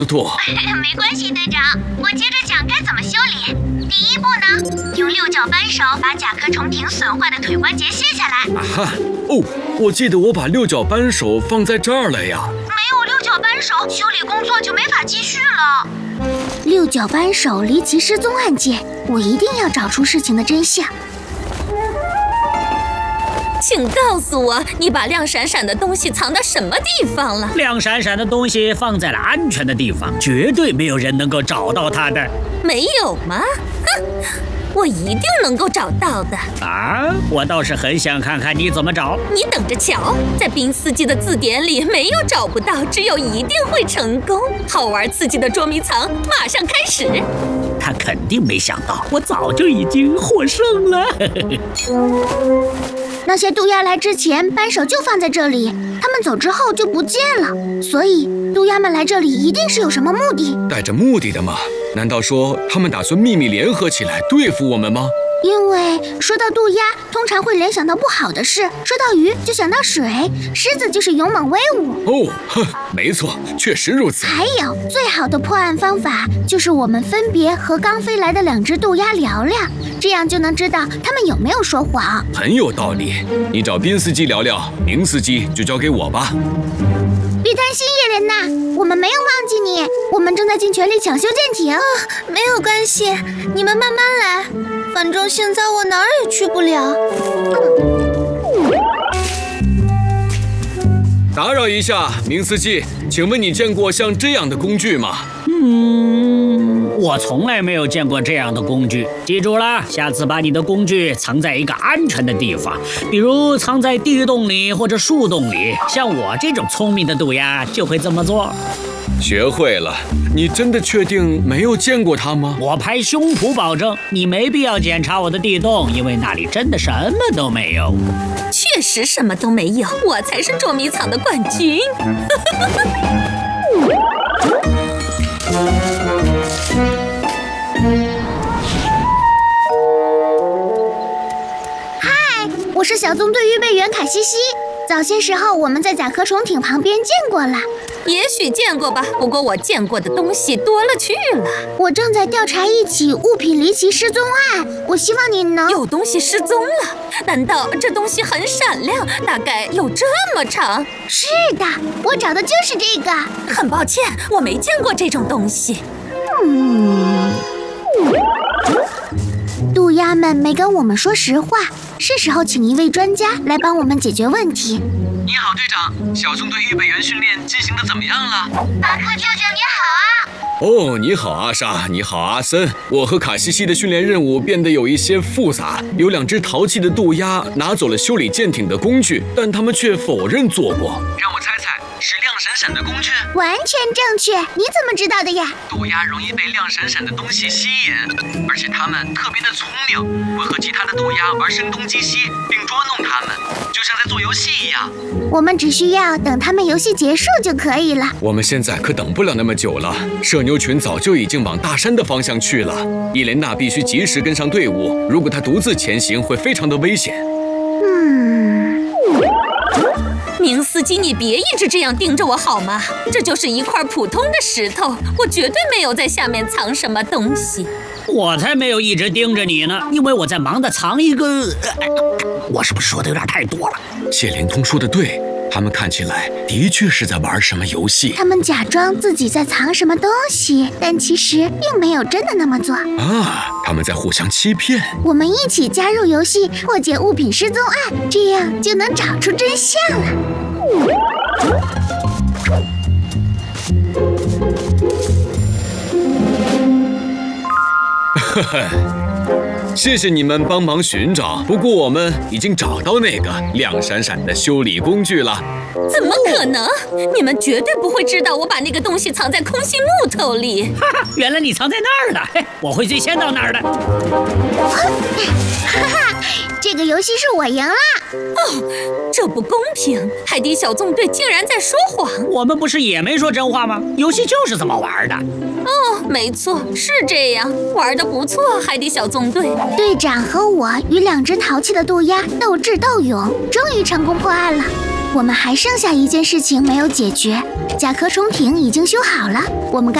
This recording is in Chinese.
兔。 没关系，队长，我接着讲该怎么修理。第一步呢，用六角扳手把甲壳虫艇损坏的腿关节卸下来。 啊哈，哦，我记得我把六角扳手放在这儿了呀。 没有六角扳手，修理工作就没法继续了。 六角扳手离奇失踪案件，我一定要找出事情的真相。 请告诉我，你把亮闪闪的东西藏到什么地方了？ 亮闪闪的东西放在了安全的地方，绝对没有人能够找到它的。 没有吗？哼，我一定能够找到的。 啊，我倒是很想看看你怎么找。 你等着瞧，在冰司机的字典里没有找不到，只有一定会成功。好玩刺激的捉迷藏马上开始。 他肯定没想到，我早就已经获胜了。 那些渡鸦来之前，扳手就放在这里，他们走之后就不见了，所以渡鸦们来这里一定是有什么目的。 带着目的的吗？难道说他们打算秘密联合起来对付我们吗？ 因为说到渡鸦，通常会联想到不好的事；说到鱼，就想到水；狮子就是勇猛威武。 哦，哼，没错，确实如此。 还有，最好的破案方法就是我们分别和刚飞来的两只渡鸦聊聊，这样就能知道他们有没有说谎。 很有道理，你找宾司机聊聊，明司机就交给我吧。 别担心，叶莲娜，我们没有忘记你，我们正在尽全力抢修舰艇。 没有关系，你们慢慢来，反正现在我哪儿也去不了。 打扰一下，明司机，请问你见过像这样的工具吗？ 我从来没有见过这样的工具。记住了，下次把你的工具藏在一个安全的地方，比如藏在地洞里或者树洞里。像我这种聪明的渡鸦就会这么做。 学会了。你真的确定没有见过它吗？ 我拍胸脯保证，你没必要检查我的地洞，因为那里真的什么都没有。 确实什么都没有，我才是捉迷藏的冠军。 嗨，我是小纵队预备员卡西西。早些时候我们在甲壳虫艇旁边见过了。 也许见过吧，不过我见过的东西多了去了。 我正在调查一起物品离奇失踪案，我希望你能…… 有东西失踪了？难道这东西很闪亮，大概有这么长？ 是的，我找的就是这个。 很抱歉，我没见过这种东西。 渡鸦们没跟我们说实话，是时候请一位专家来帮我们解决问题。 你好，队长，小纵队预备员训练进行的怎么样了？ 巴克舅舅你好啊！ 哦，你好阿莎，你好阿森。我和卡西西的训练任务变得有一些复杂，有2只淘气的渡鸦拿走了修理舰艇的工具，但他们却否认做过。 让我猜猜，是亮闪闪的工具？ 完全正确，你怎么知道的呀？ 渡鸦容易被亮闪闪的东西吸引，而且它们特别的聪明，会和其他的渡鸦玩声东击西，并捉弄它们，就像在做游戏一样。 我们只需要等他们游戏结束就可以了。 我们现在可等不了那么久了，射牛群早就已经往大山的方向去了。伊莲娜必须及时跟上队伍，如果她独自前行会非常的危险。 明司机，你别一直这样盯着我好吗？这就是一块普通的石头，我绝对没有在下面藏什么东西。 我才没有一直盯着你呢，因为我在忙着藏一个……我是不是说的有点太多了？ 谢连通说的对，他们看起来的确是在玩什么游戏。 他们假装自己在藏什么东西，但其实并没有真的那么做啊！他们在互相欺骗。 我们一起加入游戏，破解物品失踪案，这样就能找出真相了。 呵呵，谢谢你们帮忙寻找，不过我们已经找到那个亮闪闪的修理工具了。 怎么可能？你们绝对不会知道我把那个东西藏在空心木头里。 哈哈，原来你藏在那儿了，嘿，我会最先到那儿的。 哈哈，这个游戏是我赢了。 哦，这不公平！海底小纵队竟然在说谎。 我们不是也没说真话吗？游戏就是这么玩的。 哦，没错，是这样，玩得不错，海底小纵队。 队长和我与2只淘气的渡鸦斗智斗勇，终于成功破案了。 我们还剩下一件事情没有解决，甲壳虫艇已经修好了，我们该